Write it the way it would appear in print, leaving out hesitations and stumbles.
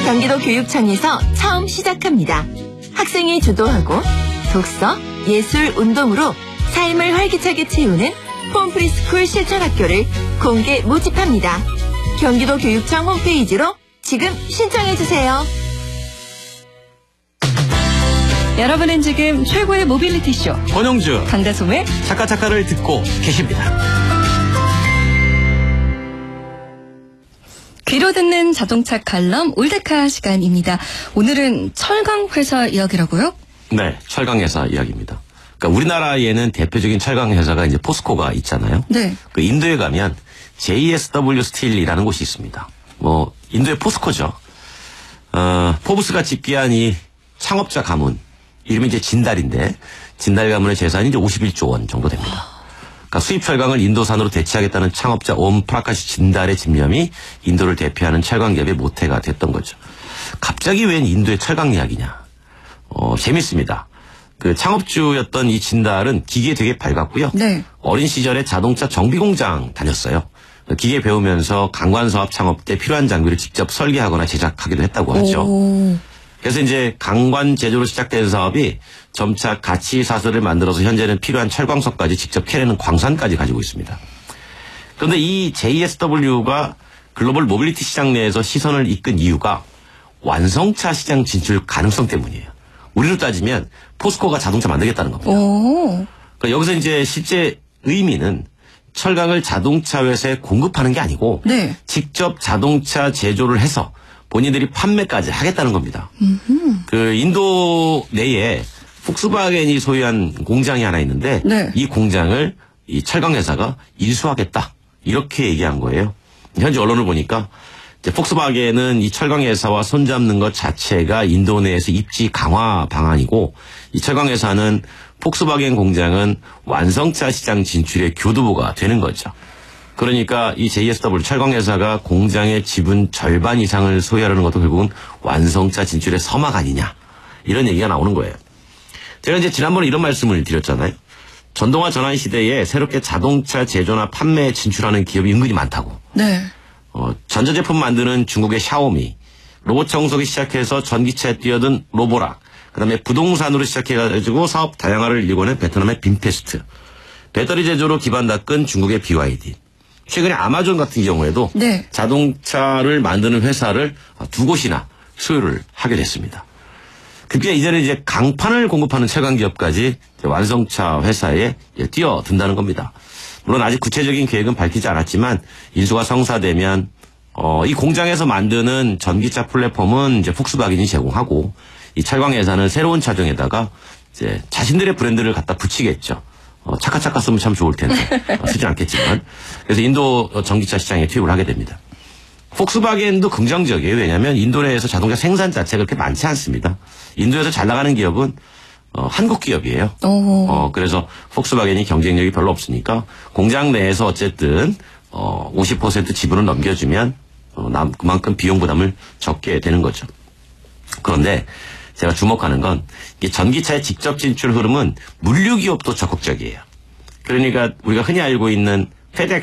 경기도 교육청에서 처음 시작합니다. 학생이 주도하고 독서, 예술, 운동으로 삶을 활기차게 채우는 폼프리스쿨 실천학교를 공개 모집합니다. 경기도 교육청 홈페이지로 지금 신청해주세요. 여러분은 지금 최고의 모빌리티 쇼 권영주 강다솜의 차카차카를 듣고 계십니다. 귀로 듣는 자동차 칼럼 올데카 시간입니다. 오늘은 철강 회사 이야기라고요? 네, 철강 회사 이야기입니다. 그러니까 우리나라에는 대표적인 철강 회사가 이제 포스코가 있잖아요. 네. 그 인도에 가면 JSW 스틸이라는 곳이 있습니다. 뭐 인도의 포스코죠. 포브스가 집계한 이 창업자 가문 이름이 이제 진달인데 진달 가문의 재산이 이제 51조 원 정도 됩니다. 그러니까 수입 철강을 인도산으로 대체하겠다는 창업자 옴 프라카시 진달의 집념이 인도를 대표하는 철강 기업의 모태가 됐던 거죠. 갑자기 웬 인도의 철강 이야기냐? 재밌습니다. 그 창업주였던 이 진달은 기계에 되게 밝았고요. 네. 어린 시절에 자동차 정비 공장 다녔어요. 기계 배우면서 강관 사업 창업 때 필요한 장비를 직접 설계하거나 제작하기도 했다고 하죠. 오. 그래서 이제 강관 제조로 시작된 사업이 점차 가치 사슬을 만들어서 현재는 필요한 철광석까지 직접 캐내는 광산까지 가지고 있습니다. 그런데 이 JSW가 글로벌 모빌리티 시장 내에서 시선을 이끈 이유가 완성차 시장 진출 가능성 때문이에요. 우리로 따지면 포스코가 자동차 만들겠다는 겁니다. 오. 그러니까 여기서 이제 실제 의미는 철강을 자동차 회사에 공급하는 게 아니고 네. 직접 자동차 제조를 해서 본인들이 판매까지 하겠다는 겁니다. 그 인도 내에 폭스바겐이 소유한 공장이 하나 있는데 네. 이 공장을 이 철강 회사가 인수하겠다 이렇게 얘기한 거예요. 현지 언론을 보니까 이제 폭스바겐은 이 철강 회사와 손잡는 것 자체가 인도 내에서 입지 강화 방안이고 이 철강 회사는 폭스바겐 공장은 완성차 시장 진출의 교두보가 되는 거죠. 그러니까 이 JSW 철강회사가 공장의 지분 절반 이상을 소유하려는 것도 결국은 완성차 진출의 서막 아니냐 이런 얘기가 나오는 거예요. 제가 이제 지난번에 이런 말씀을 드렸잖아요. 전동화 전환 시대에 새롭게 자동차 제조나 판매에 진출하는 기업이 은근히 많다고. 네. 전자제품 만드는 중국의 샤오미, 로봇 청소기 시작해서 전기차에 뛰어든 로보락, 그다음에 부동산으로 시작해가지고 사업 다양화를 일궈낸 베트남의 빈페스트, 배터리 제조로 기반 닦은 중국의 BYD. 최근에 아마존 같은 경우에도 네. 자동차를 만드는 회사를 두 곳이나 소유를 하게 됐습니다. 그게 이제는 이제 강판을 공급하는 철강 기업까지 완성차 회사에 뛰어든다는 겁니다. 물론 아직 구체적인 계획은 밝히지 않았지만 인수가 성사되면 이 공장에서 만드는 전기차 플랫폼은 이제 폭스바겐이 제공하고 이 철강 회사는 새로운 차종에다가 이제 자신들의 브랜드를 갖다 붙이겠죠. 차카차카 쓰면 참 좋을 텐데 쓰지 않겠지만 그래서 인도 전기차 시장에 투입을 하게 됩니다. 폭스바겐도 긍정적이에요. 왜냐하면 인도 내에서 자동차 생산 자체가 그렇게 많지 않습니다. 인도에서 잘 나가는 기업은 한국 기업이에요. 그래서 폭스바겐이 경쟁력이 별로 없으니까 공장 내에서 어쨌든 50% 지분을 넘겨주면 그만큼 비용 부담을 적게 되는 거죠. 그런데 제가 주목하는 건 이 전기차의 직접 진출 흐름은 물류 기업도 적극적이에요. 그러니까 우리가 흔히 알고 있는 페덱